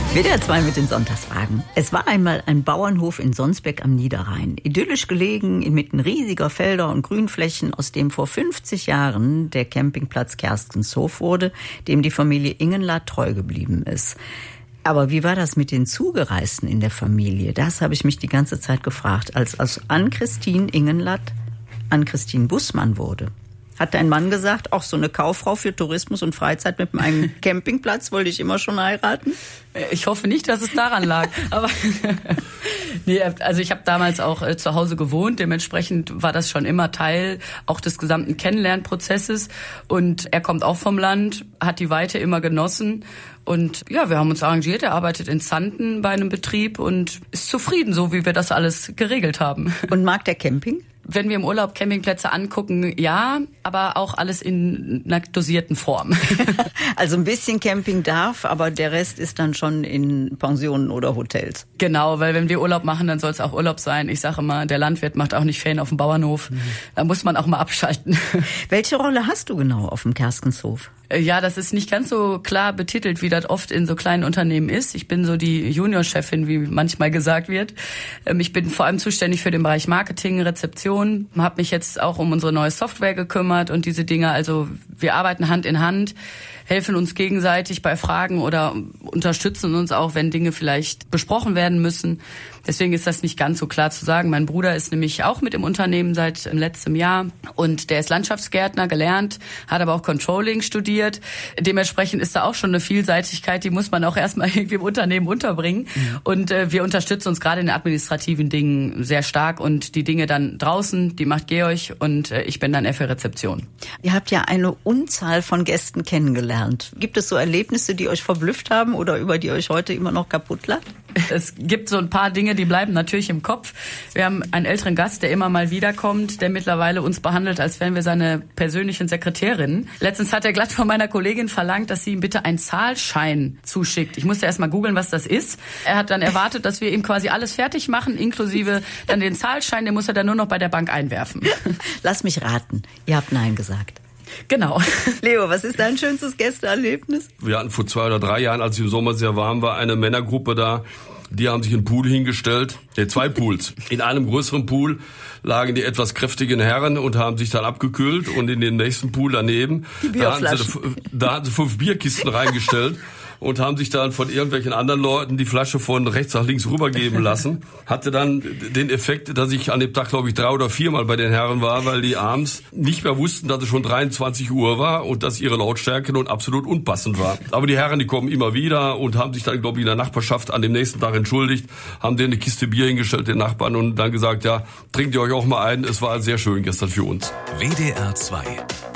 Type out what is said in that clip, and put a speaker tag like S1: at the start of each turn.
S1: WDR 2 mit den Sonntagsfragen. Es war einmal ein Bauernhof in Sonsbeck am Niederrhein. Idyllisch gelegen inmitten riesiger Felder und Grünflächen, aus dem vor 50 Jahren der Campingplatz Kerstenshof wurde, dem die Familie Ingenlath treu geblieben ist. Aber wie war das mit den Zugereisten in der Familie? Das habe ich mich die ganze Zeit gefragt, als Ann-Christine Ingenlath Ann-Christine Bussmann wurde. Hat dein Mann gesagt, auch so eine Kauffrau für Tourismus und Freizeit mit einem Campingplatz wollte ich immer schon heiraten?
S2: Ich hoffe nicht, dass es daran lag. Aber nee, also ich habe damals auch zu Hause gewohnt. Dementsprechend war das schon immer Teil auch des gesamten Kennenlernprozesses. Und er kommt auch vom Land, hat die Weite immer genossen. Und ja, wir haben uns arrangiert. Er arbeitet in Zanten bei einem Betrieb und ist zufrieden, so wie wir das alles geregelt haben.
S1: Und mag der Camping?
S2: Wenn wir im Urlaub Campingplätze angucken, ja, aber auch alles in einer dosierten Form.
S1: Also ein bisschen Camping darf, aber der Rest ist dann schon in Pensionen oder Hotels.
S2: Genau, weil wenn wir Urlaub machen, dann soll es auch Urlaub sein. Ich sage immer, der Landwirt macht auch nicht Ferien auf dem Bauernhof. Da muss man auch mal abschalten.
S1: Welche Rolle hast du genau auf dem Kerstenshof?
S2: Ja, das ist nicht ganz so klar betitelt, wie das oft in so kleinen Unternehmen ist. Ich bin so die Juniorchefin, wie manchmal gesagt wird. Ich bin vor allem zuständig für den Bereich Marketing, Rezeption, habe mich jetzt auch um unsere neue Software gekümmert und diese Dinge. Also wir arbeiten Hand in Hand, helfen uns gegenseitig bei Fragen oder unterstützen uns auch, wenn Dinge vielleicht besprochen werden müssen. Deswegen ist das nicht ganz so klar zu sagen. Mein Bruder ist nämlich auch mit im Unternehmen seit letztem Jahr und der ist Landschaftsgärtner gelernt, hat aber auch Controlling studiert. Dementsprechend ist da auch schon eine Vielseitigkeit, die muss man auch erstmal irgendwie im Unternehmen unterbringen. Und wir unterstützen uns gerade in den administrativen Dingen sehr stark und die Dinge dann draußen, die macht Georg und ich bin dann eher für Rezeption.
S1: Ihr habt ja eine Unzahl von Gästen kennengelernt. Gibt es so Erlebnisse, die euch verblüfft haben oder über die euch heute immer noch kaputt lacht?
S2: Es gibt so ein paar Dinge, die bleiben natürlich im Kopf. Wir haben einen älteren Gast, der immer mal wiederkommt, der mittlerweile uns behandelt, als wären wir seine persönlichen Sekretärinnen. Letztens hat er glatt von meiner Kollegin verlangt, dass sie ihm bitte einen Zahlschein zuschickt. Ich musste erst mal googeln, was das ist. Er hat dann erwartet, dass wir ihm quasi alles fertig machen, inklusive dann den Zahlschein, den muss er dann nur noch bei der Bank einwerfen.
S1: Lass mich raten, ihr habt Nein gesagt.
S2: Genau.
S1: Leo, was ist dein schönstes Gästeerlebnis?
S3: Wir hatten vor 2 oder 3 Jahren, als es im Sommer sehr warm war, eine Männergruppe da. Die haben sich einen Pool hingestellt, 2 Pools. In einem größeren Pool lagen die etwas kräftigen Herren und haben sich dann abgekühlt. Und in den nächsten Pool daneben, da hatten sie 5 Bierkisten reingestellt. Und haben sich dann von irgendwelchen anderen Leuten die Flasche von rechts nach links rübergeben lassen. Hatte dann den Effekt, dass ich an dem Tag, glaube ich, 3 oder 4 Mal bei den Herren war, weil die abends nicht mehr wussten, dass es schon 23 Uhr war und dass ihre Lautstärke nun absolut unpassend war. Aber die Herren, die kommen immer wieder und haben sich dann, glaube ich, in der Nachbarschaft an dem nächsten Tag entschuldigt, haben denen eine Kiste Bier hingestellt, den Nachbarn, und dann gesagt, ja, trinkt ihr euch auch mal ein. Es war sehr schön gestern für uns.
S4: WDR 2